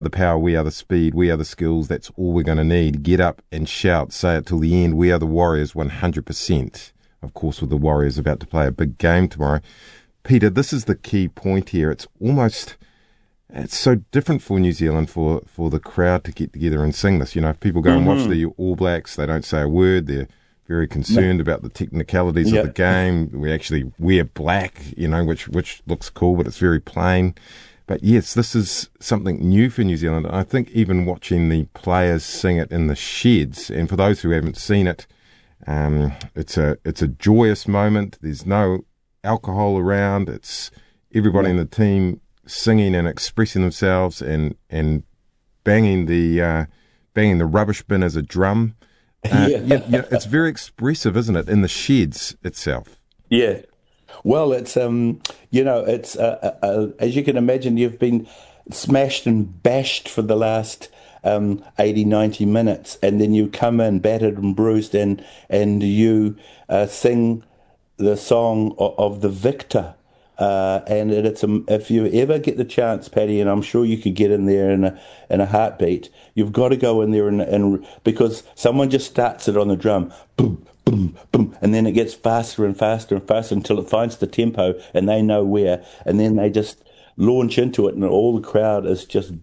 the power, we are the speed, we are the skills, that's all we're going to need. Get up and shout, say it till the end. We are the Warriors 100%. Of course, with the Warriors about to play a big game tomorrow. Peter, this is the key point here. It's so different for New Zealand for the crowd to get together and sing this. You know, if people go and watch the All Blacks, they don't say a word. They're very concerned about the technicalities of the game. We actually wear black, you know, which looks cool, but it's very plain. But yes, this is something new for New Zealand. I think even watching the players sing it in the sheds, and for those who haven't seen it, it's a joyous moment. There's no alcohol around. It's everybody in the team singing and expressing themselves and banging the rubbish bin as a drum. It's very expressive, isn't it, in the sheds itself? Yeah. Well, it's it's as you can imagine, you've been smashed and bashed for the last 80, 90 minutes, and then you come in battered and bruised, and you sing the song of the victor. And it's if you ever get the chance, Paddy, and I'm sure you could get in there in a heartbeat, you've got to go in there and because someone just starts it on the drum, boom, boom, boom, and then it gets faster and faster and faster until it finds the tempo and they know where, and then they just launch into it, and all the crowd is just,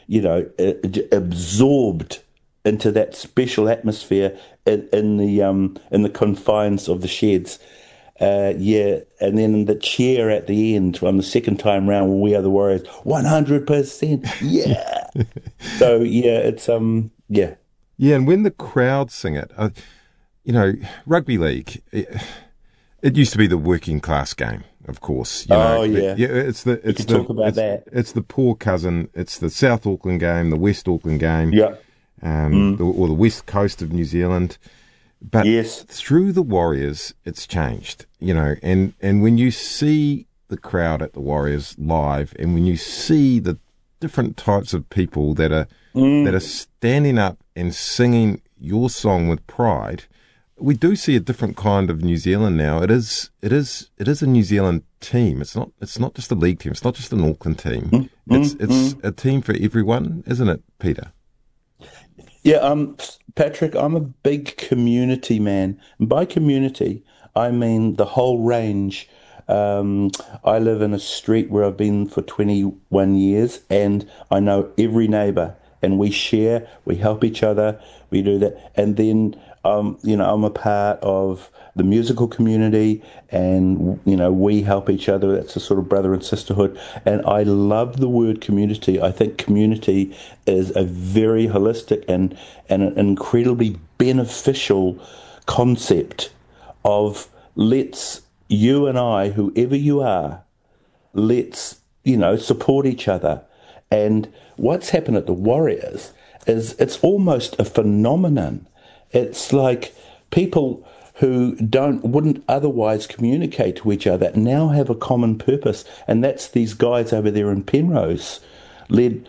absorbed into that special atmosphere in the confines of the sheds. And then the cheer at the end on the second time round when we are the Warriors, 100%, yeah. So it's Yeah, and when the crowd sing it, rugby league, it used to be the working class game, of course. It's the poor cousin. It's the South Auckland game, the West Auckland game, or the West Coast of New Zealand. But through the Warriors, it's changed, and when you see the crowd at the Warriors live, and when you see the different types of people that are standing up and singing your song with pride, we do see a different kind of New Zealand now. It is a New Zealand team. It's not just a league team. It's not just an Auckland team. It's a team for everyone, isn't it, Peter? Yeah, Patrick, I'm a big community man. And by community, I mean the whole range. I live in a street where I've been for 21 years, and I know every neighbour, and we share, we help each other, we do that. And then, I'm a part of the musical community, and, we help each other. That's a sort of brother and sisterhood. And I love the word community. I think community is a very holistic and an incredibly beneficial concept of you and I, whoever you are, let's, support each other. And what's happened at the Warriors is it's almost a phenomenon. It's like people who wouldn't otherwise communicate to each other now have a common purpose, and that's these guys over there in Penrose, led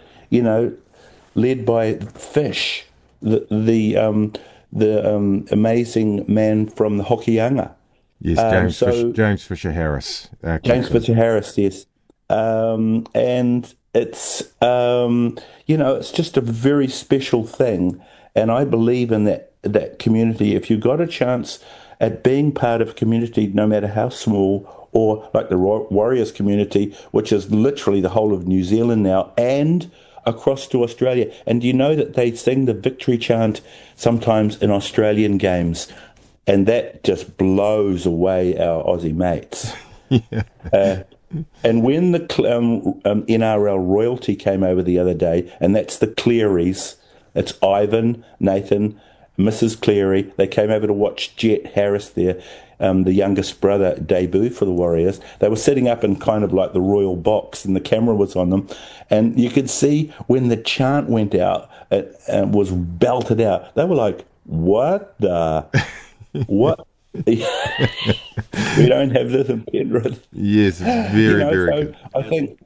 by Fish, the amazing man from the Hokianga. Yes, James Fisher Harris. James Fisher Harris, yes. And it's it's just a very special thing, and I believe in that community. If you got a chance at being part of a community, no matter how small, or like the Warriors community, which is literally the whole of New Zealand now, and across to Australia. And do you know that they sing the victory chant sometimes in Australian games? And that just blows away our Aussie mates. And when the NRL royalty came over the other day, and that's the Clearys, it's Ivan, Nathan, Mrs. Cleary. They came over to watch Jet Harris there, the youngest brother, debut for the Warriors. They were sitting up in kind of like the royal box, and the camera was on them. And you could see when the chant went out, it was belted out. They were like, what the... What? We don't have this in Penrith. Yes, it's very, very good. I think,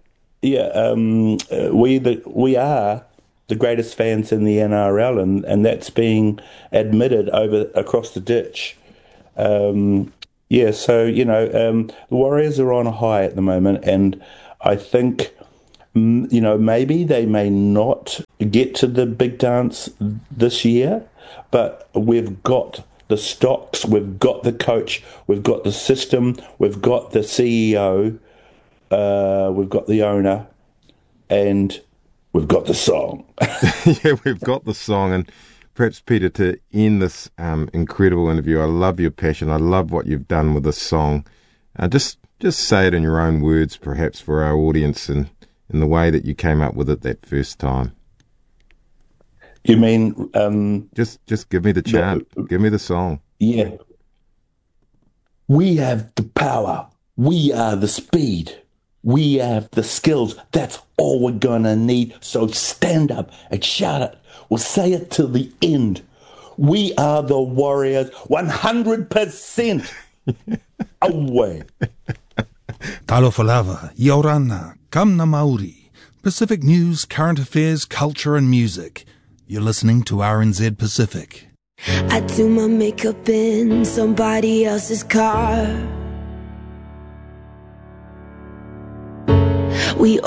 we are the greatest fans in the NRL, and that's being admitted across the ditch. The Warriors are on a high at the moment, and I think maybe they may not get to the big dance this year, but we've got the stocks, we've got the coach, we've got the system, we've got the CEO, we've got the owner, and we've got the song. Yeah, we've got the song. And perhaps, Peter, to end this incredible interview, I love your passion. I love what you've done with this song. Just say it in your own words, perhaps, for our audience, and in the way that you came up with it that first time. You mean... Just give me the chant. Give me the song. Yeah. We have the power. We are the speed. We have the skills. That's all we're going to need. So stand up and shout it. We'll say it till the end. We are the Warriors 100%. Away. Talo Falava, Yorana, Kamna Maori, Pacific News, Current Affairs, Culture and Music. You're listening to RNZ Pacific. I do my makeup in somebody else's car. We